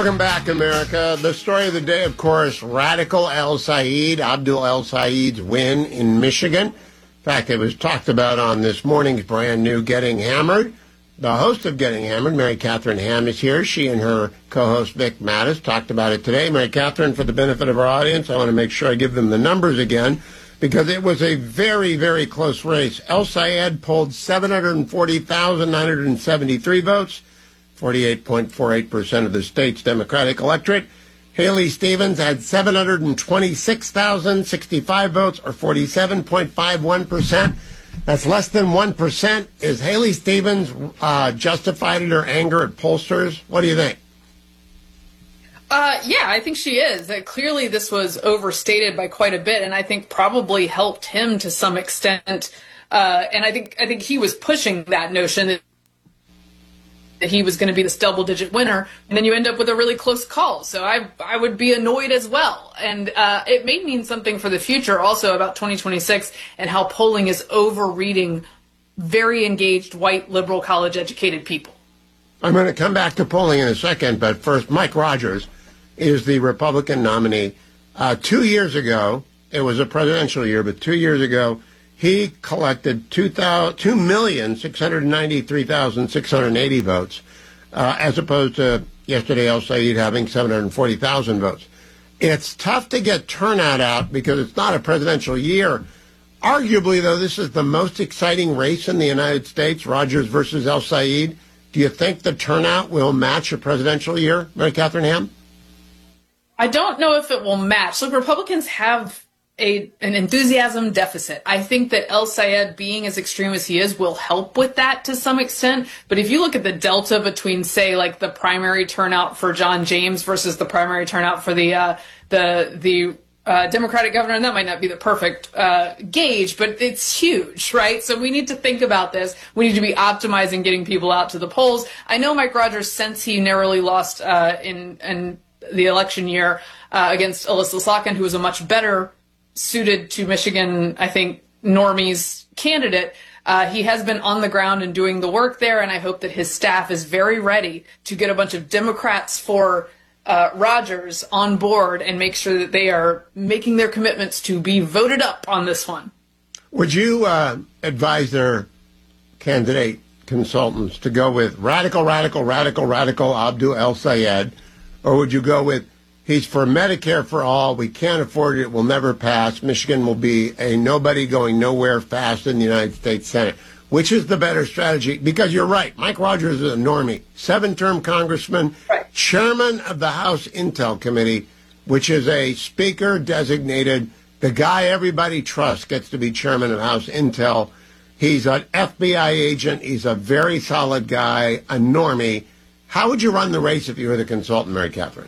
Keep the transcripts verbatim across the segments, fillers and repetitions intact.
Welcome back, America. The story of the day, of course, Radical El-Sayed, Abdul El-Sayed's win in Michigan. In fact, it was talked about on this morning's brand new Getting Hammered. The host of Getting Hammered, Mary Catherine Ham, is here. She and her co-host, Vic Mattis, talked about it today. Mary Catherine, for the benefit of our audience, I want to make sure I give them the numbers again, because it was a very, very close race. El-Sayed polled seven hundred forty thousand nine hundred seventy-three votes, forty-eight point four eight percent of the state's Democratic electorate. Haley Stevens had seven hundred twenty-six thousand sixty-five votes, or forty-seven point five one percent. That's less than one percent. Is Haley Stevens uh, justified in her anger at pollsters? What do you think? Uh, yeah, I think she is. Uh, clearly, this was overstated by quite a bit, and I think probably helped him to some extent. Uh, and I think I think he was pushing that notion that that he was going to be this double-digit winner, and then you end up with a really close call. So I I would be annoyed as well. And uh, it may mean something for the future also about twenty twenty-six and how polling is overreading very engaged, white, liberal, college-educated people. I'm going to come back to polling in a second, but first, Mike Rogers is the Republican nominee. Uh, two years ago, it was a presidential year, but two years ago, he collected two million six hundred ninety-three thousand six hundred eighty votes, uh, as opposed to yesterday El-Sayed having seven hundred forty thousand votes. It's tough to get turnout out because it's not a presidential year. Arguably, though, this is the most exciting race in the United States, Rogers versus El-Sayed. Do you think the turnout will match a presidential year, Mary Catherine Ham? I don't know if it will match. Look, Republicans have A, an enthusiasm deficit. I think that El-Sayed, being as extreme as he is, will help with that to some extent. But if you look at the delta between, say, like the primary turnout for John James versus the primary turnout for the uh, the the uh, Democratic governor, and that might not be the perfect uh, gauge, but it's huge, right? So we need to think about this. We need to be optimizing getting people out to the polls. I know Mike Rogers, since he narrowly lost uh, in in the election year uh, against Alyssa Slotkin, who was a much better suited to Michigan, I think, normies candidate. Uh, he has been on the ground and doing the work there, and I hope that his staff is very ready to get a bunch of Democrats for uh, Rogers on board and make sure that they are making their commitments to be voted up on this one. Would you uh, advise their candidate consultants to go with radical, radical, radical, radical Abdul El-Sayed, or would you go with he's for Medicare for all, we can't afford it, it will never pass, Michigan will be a nobody going nowhere fast in the United States Senate? Which is the better strategy? Because you're right, Mike Rogers is a normie, seven-term congressman, right, chairman of the House Intel Committee, which is a speaker designated. The guy everybody trusts gets to be chairman of House Intel. He's an F B I agent. He's a very solid guy, a normie. How would you run the race if you were the consultant, Mary Catherine?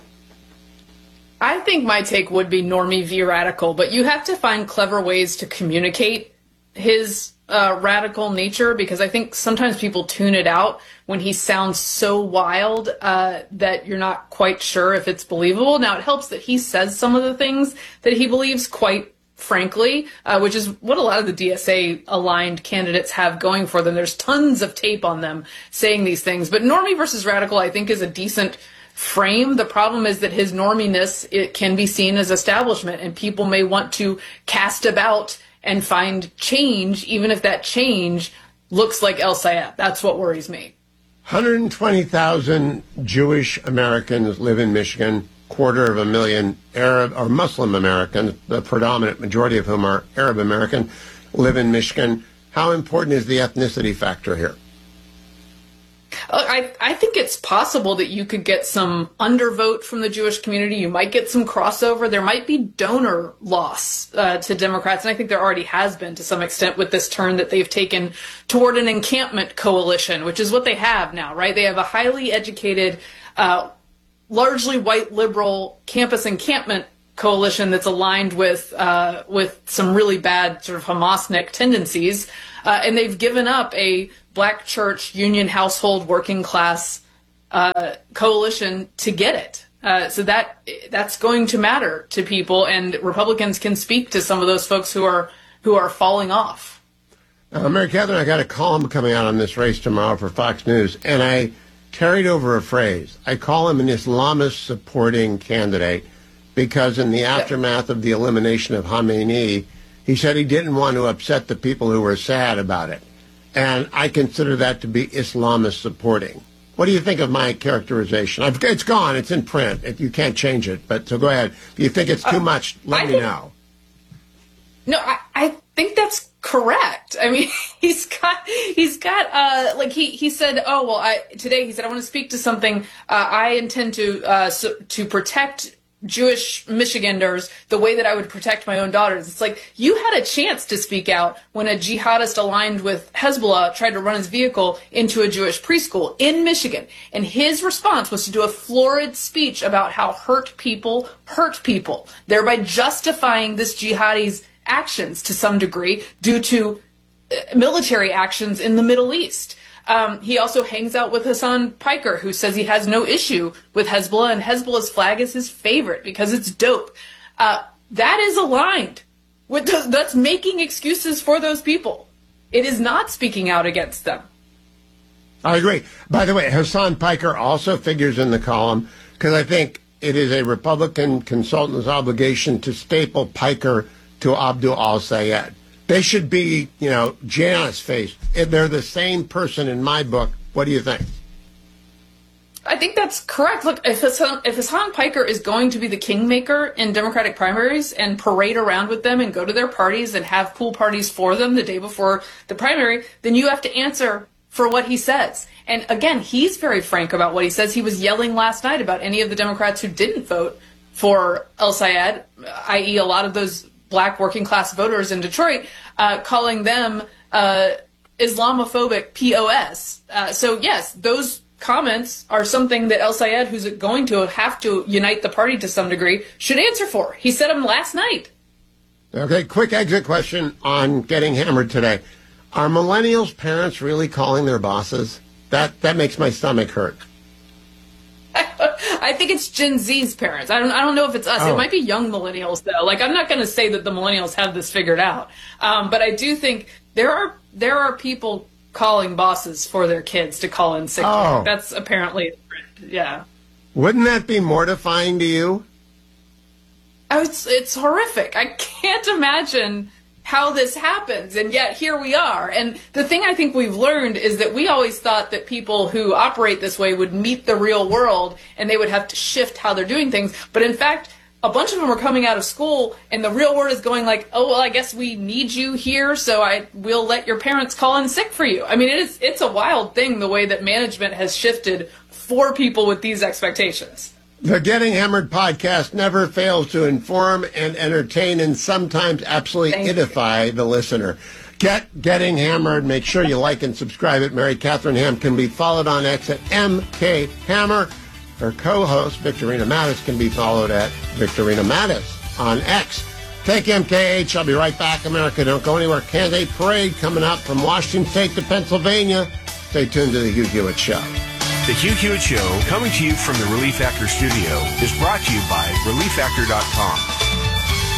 I think my take would be normie v. radical, but you have to find clever ways to communicate his uh, radical nature, because I think sometimes people tune it out when he sounds so wild uh, that you're not quite sure if it's believable. Now, it helps that he says some of the things that he believes quite frankly, uh, which is what a lot of the D S A-aligned candidates have going for them. There's tons of tape on them saying these things. But normie versus radical, I think, is a decent frame. The problem is that his norminess, it can be seen as establishment, and people may want to cast about and find change, even if that change looks like El-Sayed. That's what worries me. one hundred twenty thousand Jewish Americans live in Michigan, quarter of a million Arab or Muslim Americans, the predominant majority of whom are Arab American, live in Michigan. How important is the ethnicity factor here? I, I think it's possible that you could get some undervote from the Jewish community. You might get some crossover. There might be donor loss uh, to Democrats, and I think there already has been to some extent with this turn that they've taken toward an encampment coalition, which is what they have now, right? They have a highly educated, uh, largely white liberal campus encampment coalition that's aligned with uh, with some really bad sort of Hamasnik tendencies, uh, and they've given up a black church, union household, working class uh, coalition to get it. Uh, so that that's going to matter to people, and Republicans can speak to some of those folks who are who are falling off. Uh, Mary Catherine, I got a column coming out on this race tomorrow for Fox News, and I carried over a phrase. I call him an Islamist supporting candidate because in the aftermath of the elimination of Khamenei, he said he didn't want to upset the people who were sad about it. And I consider that to be Islamist supporting. What do you think of my characterization? I've, it's gone. It's in print. It, you can't change it. But so go ahead. If you think it's too uh, much, let I me think, know. No, I, I think that's correct. I mean, he's got, he's got, uh, like he, he said, oh, well, I, today he said, I want to speak to something. Uh, I intend to, uh, so, to protect Jewish Michiganders the way that I would protect my own daughters. It's like you had a chance to speak out when a jihadist aligned with Hezbollah tried to run his vehicle into a Jewish preschool in Michigan. And his response was to do a florid speech about how hurt people hurt people, thereby justifying this jihadi's actions to some degree due to military actions in the Middle East. Um, he also hangs out with Hassan Piker, who says he has no issue with Hezbollah, and Hezbollah's flag is his favorite because it's dope. Uh, that is aligned with the, that's making excuses for those people. It is not speaking out against them. I agree. By the way, Hassan Piker also figures in the column because I think it is a Republican consultant's obligation to staple Piker to Abdul al-Sayed. They should be, you know, Janus face. They're the same person in my book. What do you think? I think that's correct. Look, if Hassan, if Hassan Piker is going to be the kingmaker in Democratic primaries and parade around with them and go to their parties and have pool parties for them the day before the primary, then you have to answer for what he says. And again, he's very frank about what he says. He was yelling last night about any of the Democrats who didn't vote for el-Sayed, that is a lot of those black working class voters in Detroit, uh, calling them uh, Islamophobic P O S. Uh, so yes, those comments are something that el-Sayed, who's going to have to unite the party to some degree, should answer for. He said them last night. Okay, quick exit question on Getting Hammered today. Are millennials' parents really calling their bosses? That that makes my stomach hurt. I think it's Gen Z's parents. I don't. I don't know if it's us. Oh. It might be young millennials though. Like I'm not going to say that the millennials have this figured out, um, but I do think there are there are people calling bosses for their kids to call in sick. Oh. That's apparently a trend. Yeah. Wouldn't that be mortifying to you? Oh, it's it's horrific. I can't imagine how this happens, and yet here we are. And the thing I think we've learned is that we always thought that people who operate this way would meet the real world and they would have to shift how they're doing things. But in fact, a bunch of them are coming out of school and the real world is going like, oh, well, I guess we need you here, so I will let your parents call in sick for you. I mean, it is, it's a wild thing the way that management has shifted for people with these expectations. The Getting Hammered podcast never fails to inform and entertain and sometimes absolutely Thank edify you. the listener. Get Getting Hammered. Make sure you like and subscribe it. Mary Catherine Ham can be followed on X at M K Hammer. Her co-host, Victorina Mattis, can be followed at Victorina Mattis on X. Take M K H. I'll be right back. America, don't go anywhere. Candidate Parade coming up from Washington State to Pennsylvania. Stay tuned to the Hugh Hewitt Show. The Hugh Hewitt Show, coming to you from the Relief Factor studio, is brought to you by relief factor dot com.